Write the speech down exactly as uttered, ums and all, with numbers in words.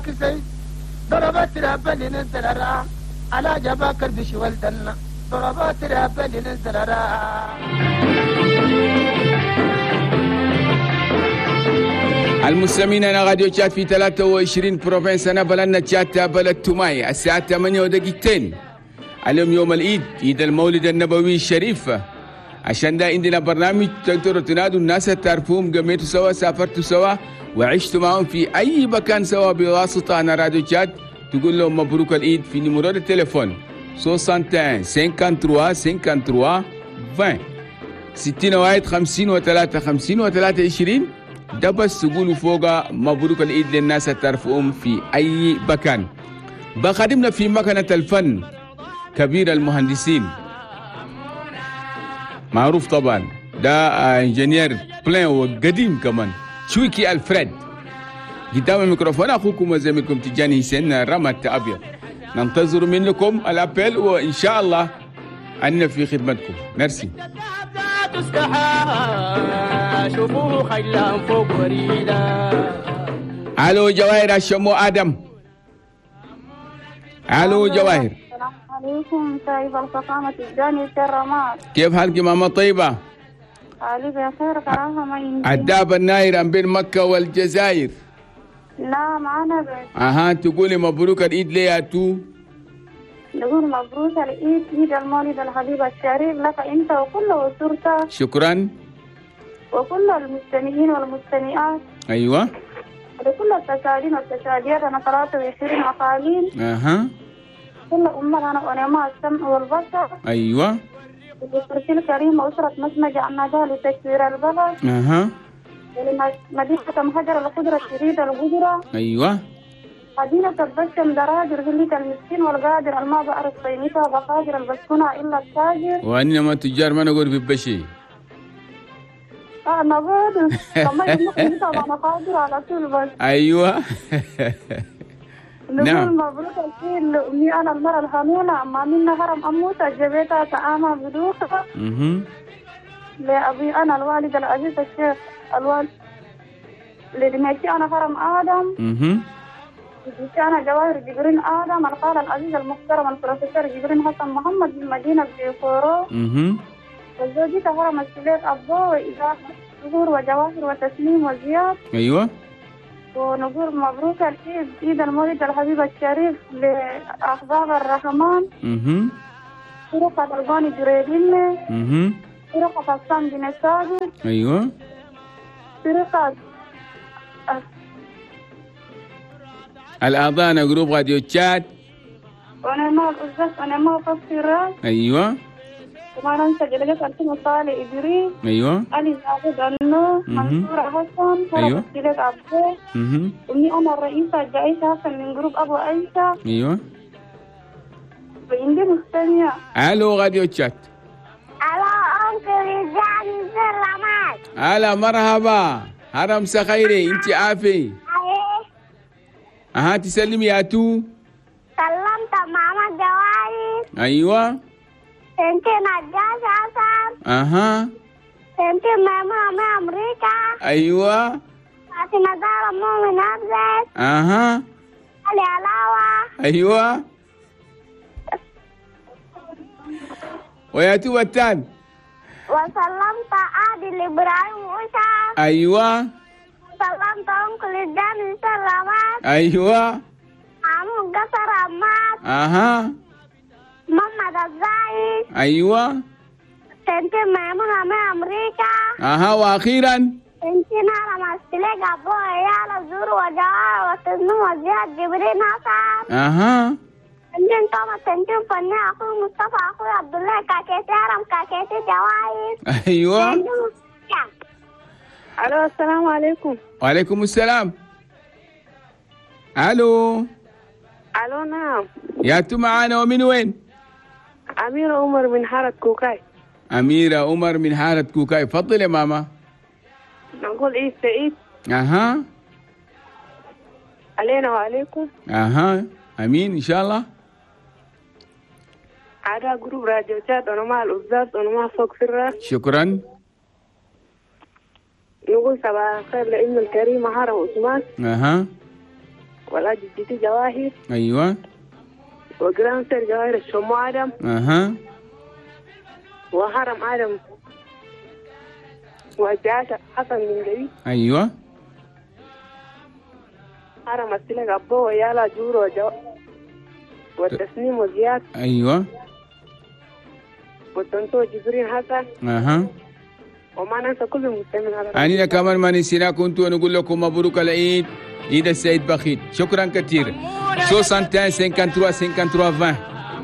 كسي ضربت رهبة لنزل راء على جباك البش والدنا ضربت رهبة لنزل راء. المستمعين أنا راديو تشات في ثلاثة وعشرين بروفنس. أنا بلدنا تشات بلد توماي الساعة ثمانية ودقيقتين. اليوم يوم العيد، عيد المولد النبوي الشريف. عشان ده عندنا برنامج تقدروا تنادوا الناس تعرفوهم، قميتوا سوا، سافرتوا سوا، وعشتوا معهم في أي مكان سوا بواسطة أنا راديو تشات. تقول لهم مبروك العيد في نمرو التليفون واحد وستين خمسة وخمسين خمسة وخمسين ستين واحد خمسين وثلاثة خمسين وثلاثة وعشرين. ده بس تقولوا فوق مبروك العيد للناس تعرفوهم في أي مكان. بخدمنا في مكنة الفن كبير المهندسين معروف طبعا، ده انجينير بلان وقديم كمان، شويكي الفريد. قدام الميكروفون اخوكم وزميلكم تجاني حسين رمت ابيض. ننتظر منكم الابل وان شاء الله أنا في خدمتكم. ميرسي. الو جواهر الشمو ادم. الو جواهر. السلام عليكم. طيب الفخامة تجاني الرماد. كيف حالك ماما طيبة؟ حالي بخير كراهة ما يمكن. عداب الناير بين مكة والجزائر. لا معنا بس. اها تقولي مبروك العيد ليه يا تو؟ نقول مبروك العيد، عيد المولد الحبيب الشريف لك انت وكل اسرتك. شكرا. وكل المستمعين والمستمعات. ايوه. لكل التشاهدين والتشاهديات. انا ثلاثة وعشرين اقاليم. اها. كل امة انا علماء السمع والبصر. ايوه. وأسرتي الكريمة أسرة مسمجة النجاة لتكبير البلد. اها. مدينة مهجر القدرة تريد القدرة. ايوه. مدينة البشم دراجر ذلية المسكين والقادر الما بعرف قيمتها بقادر البسكونة إلا التاجر. وانما تجار ما نقول في بشي. اه نقول كما يقول قيمتها أنا قادر على طول بس. ايوه. نقول مبروك الخير لأمي أنا المرأة الحنونة أما منا هرم أموتة جبيتها تعامى بدوخة. اها. لأبي أنا الوالد العزيز الشيخ الوالد لدميتي أنا هرم آدم. اها. أنا جواهر جبرين آدم القال العزيز المحترم البروفيسور جبرين حسن محمد من مدينة بيفورو. اها. وزوجي هرم السليت أبو وإذاعة ظهور وجواهر وتسليم وزياد. ايوه. ونقول مبروك العيد، عيد المولد الحبيب الشريف لأحباب الرحمن. اها. فرقة الباني جريدين. اها. فرقة حسان بن ثابت. ايوه. فرقة الأعضاء جروب راديو تشات. وأنا ما أزاس أنا ما أفسر. أيوة. وما ننسى جلجة أنتم صالح إدريس. أيوة. علي زاهد أنو منصور حسن. أيوة. جلجة عبده. اها. ومي أنا الرئيسة جايشة حسن من جروب أبو عيسى. أيوة. وعندي مستمع. ألو راديو تشات. ألو أنكل جاني الرماد. هلا مرحبا. هرم سخيري انت عافي؟ اها تسلمي يا تو. سلمت ماما جواهر. ايوه. انت نجاش حسن. اها. انت ماما من امريكا. ايوه. انت نزار مو من ابزت. اها. علي علاوة. ايوه. ويا تو التان. وسلمت عادل ابراهيم موسى. ايوه. سلمت انكل الجاني الرماد. ايوه. عمو قصر عماد. اها. محمد الزايد. ايوه. انت ميمونة من امريكا. اها واخيرا. انت نارا مستلق ابو عيال الزور وجوار وتزنو وزياد جبرين حسن. اها. انت توماس انت فني اخوي مصطفى اخوي عبد الله كاكيتي هرم كاكيتي جواهر. ايوه. الو السلام عليكم. وعليكم السلام. الو. الو نعم. يا تو معانا ومن وين؟ أميرة عمر من حارة كوكاي. أميرة عمر من حارة كوكاي. فضل يا ماما. نقول إيه سعيد. أها. علينا وعليكم. أها. أمين إن شاء الله. هذا جروب راديو تشات أنا مع الأستاذ أنا مع فوق سرة. شكرا. نقول صباح الخير لأم الكريمة هارة عثمان. أها. ولا جدتي جواهر. أيوة. وجران سير جواهر الشمو آدم. أها. وهرم آدم. وجات حسن من جديد. أيوة. هرم السلك أبو ويالا جورو جو. والتسنيم وزياد. أيوة. والتنتو جبرين حسن. أها. وما ننسى كل المستمعين على أنا كمان ما نسينا كنت ونقول لكم مبروك العيد عيد السيد بخيت. شكرا كثير. ستة وستين خمسة وخمسين خمسة وثلاثين